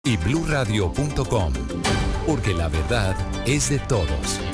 y bluradio.com, porque la verdad es de todos.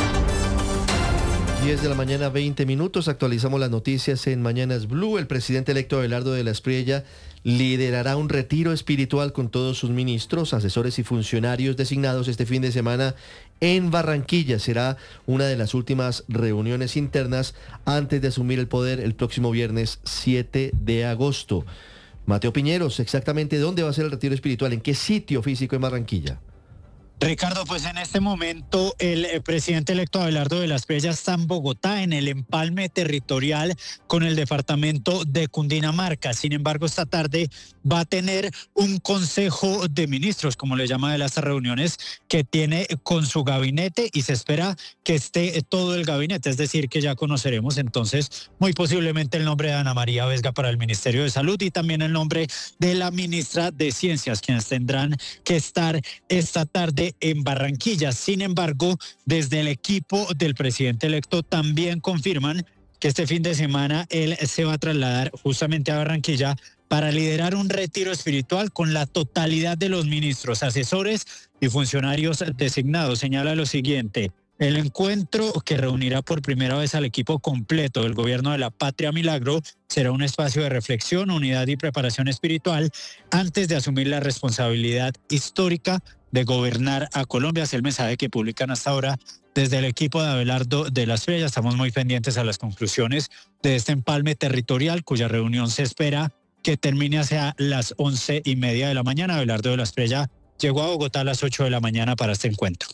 10 de la mañana, 20 minutos. Actualizamos las noticias en Mañanas Blue. El presidente electo Abelardo de la Espriella liderará un retiro espiritual con todos sus ministros, asesores y funcionarios designados este fin de semana en Barranquilla. Será una de las últimas reuniones internas antes de asumir el poder el próximo viernes 7 de agosto. Mateo Piñeros, exactamente dónde va a ser el retiro espiritual, en qué sitio físico en Barranquilla. Ricardo, pues en este momento el presidente electo Abelardo de la Espriella está en Bogotá, en el empalme territorial con el departamento de Cundinamarca. Sin embargo, esta tarde va a tener un consejo de ministros, como le llama de las reuniones que tiene con su gabinete, y se espera que esté todo el gabinete, es decir, que ya conoceremos entonces muy posiblemente el nombre de Ana María Vesga para el Ministerio de Salud y también el nombre de la ministra de Ciencias, quienes tendrán que estar esta tarde en Barranquilla. Sin embargo, desde el equipo del presidente electo también confirman que este fin de semana él se va a trasladar justamente a Barranquilla para liderar un retiro espiritual con la totalidad de los ministros, asesores y funcionarios designados. Señala lo siguiente: el encuentro, que reunirá por primera vez al equipo completo del gobierno de la Patria Milagro, será un espacio de reflexión, unidad y preparación espiritual antes de asumir la responsabilidad histórica de gobernar a Colombia. Es el mensaje que publican hasta ahora desde el equipo de Abelardo de la Espriella. Estamos muy pendientes a las conclusiones de este empalme territorial, cuya reunión se espera que termine hacia las 11:30 de la mañana. Abelardo de la Espriella llegó a Bogotá a las 8 de la mañana para este encuentro.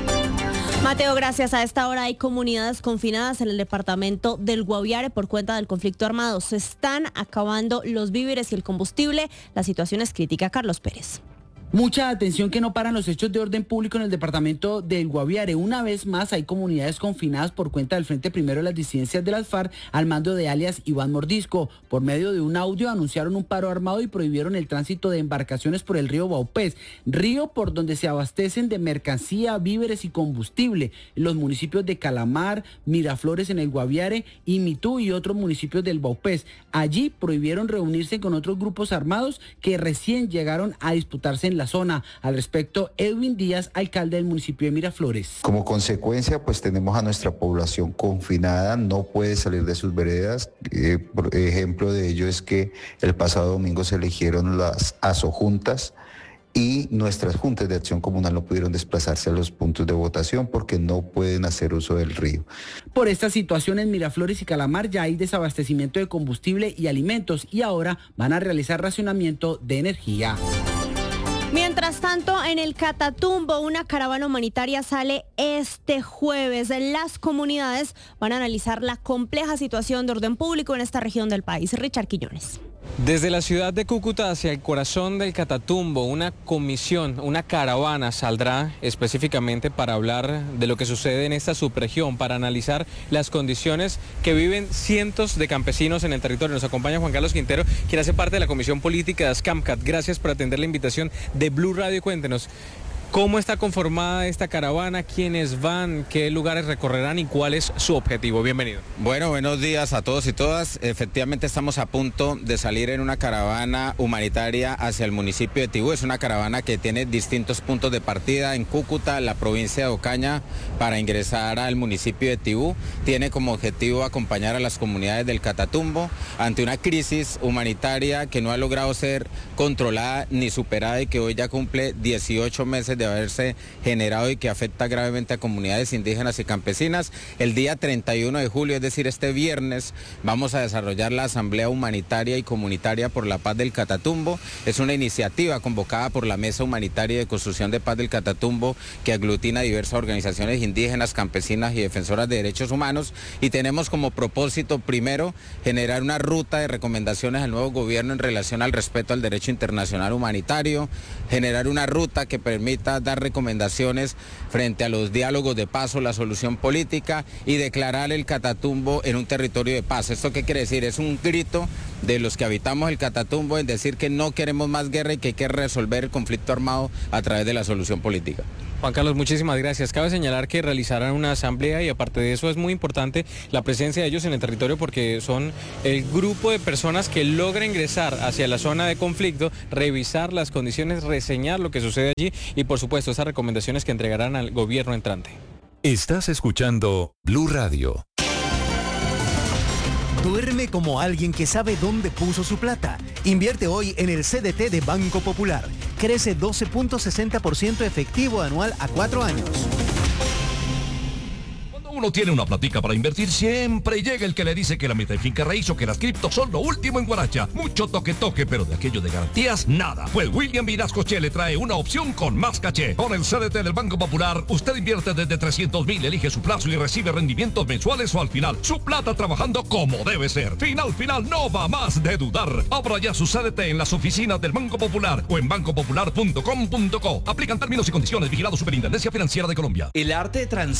Mateo, gracias. A esta hora hay comunidades confinadas en el departamento del Guaviare por cuenta del conflicto armado. Se están acabando los víveres y el combustible. La situación es crítica. Carlos Pérez. Mucha atención, que no paran los hechos de orden público en el departamento del Guaviare. Una vez más hay comunidades confinadas por cuenta del Frente Primero de las Disidencias de las FARC al mando de alias Iván Mordisco. Por medio de un audio anunciaron un paro armado y prohibieron el tránsito de embarcaciones por el río Baupés, río por donde se abastecen de mercancía, víveres y combustible en los municipios de Calamar, Miraflores en el Guaviare y Mitú y otros municipios del Baupés. Allí prohibieron reunirse con otros grupos armados que recién llegaron a disputarse en la zona. Al respecto, Edwin Díaz, alcalde del municipio de Miraflores. Como consecuencia, pues tenemos a nuestra población confinada, no puede salir de sus veredas. Por ejemplo de ello es que el pasado domingo se eligieron las asojuntas y nuestras juntas de acción comunal no pudieron desplazarse a los puntos de votación porque no pueden hacer uso del río. Por esta situación en Miraflores y Calamar ya hay desabastecimiento de combustible y alimentos y ahora van a realizar racionamiento de energía. Mientras tanto, en el Catatumbo, una caravana humanitaria sale este jueves. Las comunidades van a analizar la compleja situación de orden público en esta región del país. Richard Quiñones. Desde la ciudad de Cúcuta hacia el corazón del Catatumbo, una comisión, una caravana saldrá específicamente para hablar de lo que sucede en esta subregión, para analizar las condiciones que viven cientos de campesinos en el territorio. Nos acompaña Juan Carlos Quintero, quien hace parte de la Comisión Política de SCAMCAT. Gracias por atender la invitación de Blue Radio. Cuéntenos, ¿cómo está conformada esta caravana? ¿Quiénes van? ¿Qué lugares recorrerán? ¿Y cuál es su objetivo? Bienvenido. Bueno, buenos días a todos y todas. Efectivamente estamos a punto de salir en una caravana humanitaria hacia el municipio de Tibú. Es una caravana que tiene distintos puntos de partida en Cúcuta, la provincia de Ocaña, para ingresar al municipio de Tibú. Tiene como objetivo acompañar a las comunidades del Catatumbo ante una crisis humanitaria que no ha logrado ser controlada ni superada y que hoy ya cumple 18 meses de haberse generado y que afecta gravemente a comunidades indígenas y campesinas. El día 31 de julio, es decir, este viernes, vamos a desarrollar la Asamblea Humanitaria y Comunitaria por la Paz del Catatumbo. Es una iniciativa convocada por la Mesa Humanitaria de Construcción de Paz del Catatumbo, que aglutina diversas organizaciones indígenas, campesinas y defensoras de derechos humanos, y tenemos como propósito, primero, generar una ruta de recomendaciones al nuevo gobierno en relación al respeto al derecho internacional humanitario, generar una ruta que permita dar recomendaciones frente a los diálogos de paz o la solución política y declarar el Catatumbo en un territorio de paz. ¿Esto qué quiere decir? Es un grito de los que habitamos el Catatumbo en decir que no queremos más guerra y que hay que resolver el conflicto armado a través de la solución política. Juan Carlos, muchísimas gracias. Cabe señalar que realizarán una asamblea y aparte de eso es muy importante la presencia de ellos en el territorio porque son el grupo de personas que logra ingresar hacia la zona de conflicto, revisar las condiciones, reseñar lo que sucede allí y por supuesto esas recomendaciones que entregarán al gobierno entrante. Estás escuchando Blue Radio. Duerme como alguien que sabe dónde puso su plata. Invierte hoy en el CDT de Banco Popular. Crece 12.60% efectivo anual a 4 años. Uno tiene una platica para invertir, siempre llega el que le dice que la meta de finca raíz o que las criptos son lo último en Guaracha. Mucho toque, pero de aquello de garantías, nada. Pues William Vinascoche le trae una opción con más caché. Con el CDT del Banco Popular, usted invierte desde 300,000, elige su plazo y recibe rendimientos mensuales o al final. Su plata trabajando como debe ser. Final, no va más de dudar. Abra ya su CDT en las oficinas del Banco Popular o en bancopopular.com.co. Aplican términos y condiciones. Vigilado Superintendencia Financiera de Colombia. El arte de